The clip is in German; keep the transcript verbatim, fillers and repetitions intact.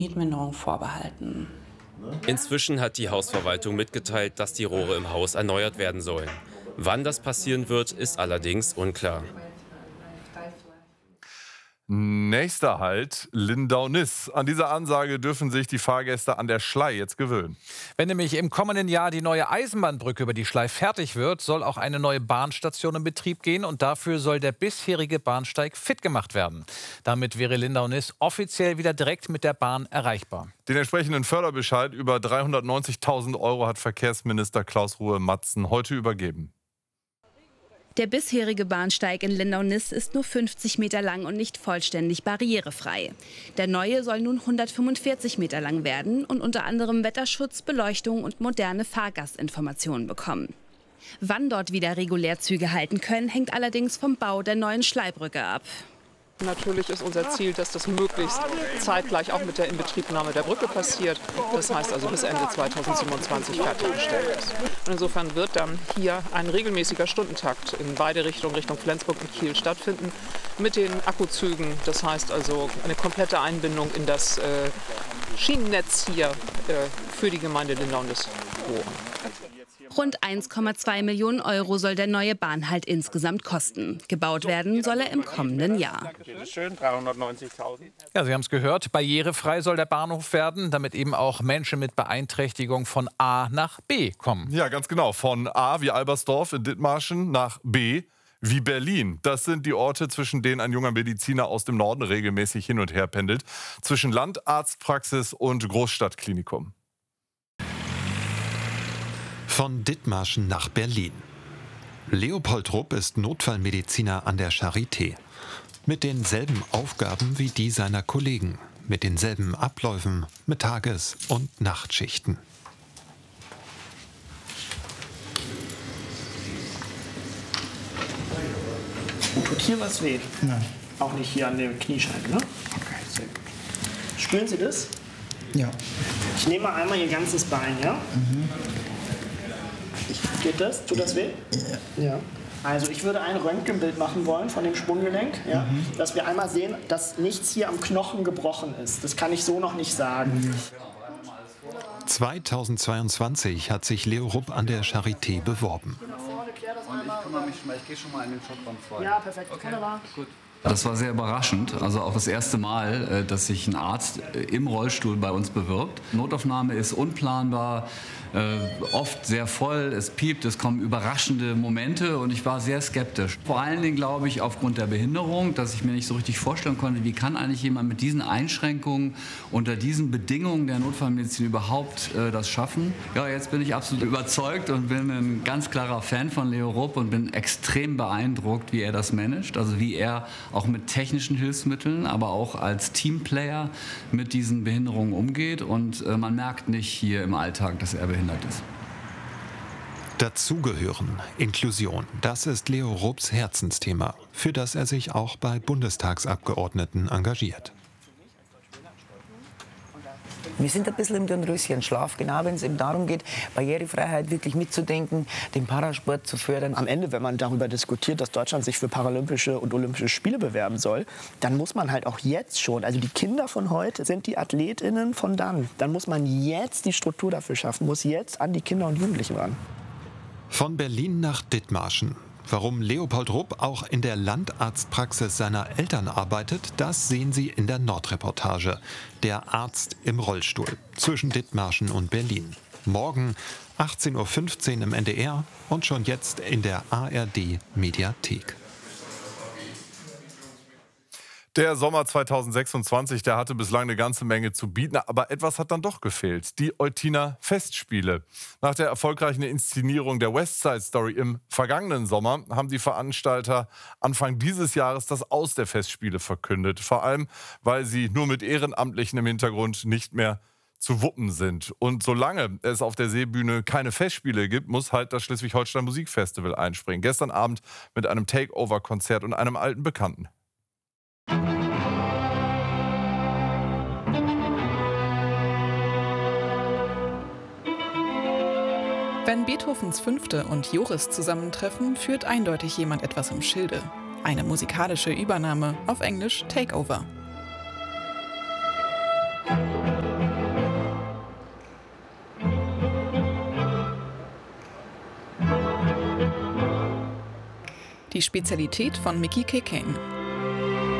Mietminderung vorbehalten. Inzwischen hat die Hausverwaltung mitgeteilt, dass die Rohre im Haus erneuert werden sollen. Wann das passieren wird, ist allerdings unklar. Nächster Halt, Lindau-Nisse. An dieser Ansage dürfen sich die Fahrgäste an der Schlei jetzt gewöhnen. Wenn nämlich im kommenden Jahr die neue Eisenbahnbrücke über die Schlei fertig wird, soll auch eine neue Bahnstation in Betrieb gehen und dafür soll der bisherige Bahnsteig fit gemacht werden. Damit wäre Lindau-Nisse offiziell wieder direkt mit der Bahn erreichbar. Den entsprechenden Förderbescheid über dreihundertneunzigtausend Euro hat Verkehrsminister Klaus Ruhe-Matzen heute übergeben. Der bisherige Bahnsteig in Lindau-Nisse ist nur fünfzig Meter lang und nicht vollständig barrierefrei. Der neue soll nun hundertfünfundvierzig Meter lang werden und unter anderem Wetterschutz, Beleuchtung und moderne Fahrgastinformationen bekommen. Wann dort wieder regulär Züge halten können, hängt allerdings vom Bau der neuen Schleibrücke ab. Natürlich ist unser Ziel, dass das möglichst zeitgleich auch mit der Inbetriebnahme der Brücke passiert. Das heißt also bis Ende zweitausendsiebenundzwanzig fertiggestellt ist. Und insofern wird dann hier ein regelmäßiger Stundentakt in beide Richtungen, Richtung Flensburg und Kiel stattfinden, mit den Akkuzügen. Das heißt also eine komplette Einbindung in das äh, Schienennetz hier äh, für die Gemeinde Lindau-Nisse. Rund eins Komma zwei Millionen Euro soll der neue Bahnhalt insgesamt kosten. Gebaut werden soll er im kommenden Jahr. Ja, Sie haben es gehört, barrierefrei soll der Bahnhof werden, damit eben auch Menschen mit Beeinträchtigung von A nach B kommen. Ja, ganz genau. Von A wie Albersdorf in Dithmarschen nach B wie Berlin. Das sind die Orte, zwischen denen ein junger Mediziner aus dem Norden regelmäßig hin und her pendelt. Zwischen Landarztpraxis und Großstadtklinikum. Von Dithmarschen nach Berlin. Leopold Rupp ist Notfallmediziner an der Charité. Mit denselben Aufgaben wie die seiner Kollegen. Mit denselben Abläufen, mit Tages- und Nachtschichten. Tut hier was weh? Nein. Auch nicht hier an der Kniescheibe, ne? Okay, sehr gut. Spüren Sie das? Ja. Ich nehme mal einmal Ihr ganzes Bein, ja? Mhm. Geht das? Tut das weh? Ja. Ja. Also ich würde ein Röntgenbild machen wollen von dem Sprunggelenk, ja? Mhm. Dass wir einmal sehen, dass nichts hier am Knochen gebrochen ist. Das kann ich so noch nicht sagen. Mhm. zweitausendzweiundzwanzig hat sich Leo Rupp an der Charité beworben. Ich kümmere mich schon mal, ich gehe schon mal in den Schottbahn zwei. Ja, perfekt. Okay. Wunderbar. Gut. Das war sehr überraschend. Also auch das erste Mal, dass sich ein Arzt im Rollstuhl bei uns bewirbt. Notaufnahme ist unplanbar, oft sehr voll, es piept, es kommen überraschende Momente und ich war sehr skeptisch. Vor allen Dingen glaube ich aufgrund der Behinderung, dass ich mir nicht so richtig vorstellen konnte, wie kann eigentlich jemand mit diesen Einschränkungen unter diesen Bedingungen der Notfallmedizin überhaupt äh, das schaffen. Ja, jetzt bin ich absolut überzeugt und bin ein ganz klarer Fan von Leo Rupp und bin extrem beeindruckt, wie er das managt, also wie er auch mit technischen Hilfsmitteln, aber auch als Teamplayer mit diesen Behinderungen umgeht und äh, man merkt nicht hier im Alltag, dass er behindert ist. Dazugehören, Inklusion, das ist Leo Rupps Herzensthema, für das er sich auch bei Bundestagsabgeordneten engagiert. Wir sind ein bisschen im Dornröschenschlaf, genau wenn es eben darum geht, Barrierefreiheit wirklich mitzudenken, den Parasport zu fördern. Am Ende, wenn man darüber diskutiert, dass Deutschland sich für Paralympische und Olympische Spiele bewerben soll, dann muss man halt auch jetzt schon, also die Kinder von heute sind die AthletInnen von dann. Dann muss man jetzt die Struktur dafür schaffen, muss jetzt an die Kinder und Jugendlichen ran. Von Berlin nach Dithmarschen. Warum Leopold Rupp auch in der Landarztpraxis seiner Eltern arbeitet, das sehen Sie in der Nordreportage. Der Arzt im Rollstuhl zwischen Dithmarschen und Berlin. Morgen achtzehn Uhr fünfzehn im N D R und schon jetzt in der A R D-Mediathek. Der Sommer zweitausendsechsundzwanzig, der hatte bislang eine ganze Menge zu bieten, aber etwas hat dann doch gefehlt. Die Eutiner Festspiele. Nach der erfolgreichen Inszenierung der West Side Story im vergangenen Sommer haben die Veranstalter Anfang dieses Jahres das Aus der Festspiele verkündet. Vor allem, weil sie nur mit Ehrenamtlichen im Hintergrund nicht mehr zu wuppen sind. Und solange es auf der Seebühne keine Festspiele gibt, muss halt das Schleswig-Holstein Musikfestival einspringen. Gestern Abend mit einem Takeover-Konzert und einem alten Bekannten. Wenn Beethovens Fünfte und Joris zusammentreffen, führt eindeutig jemand etwas im Schilde. Eine musikalische Übernahme, auf Englisch Takeover. Die Spezialität von Mickey Kekane.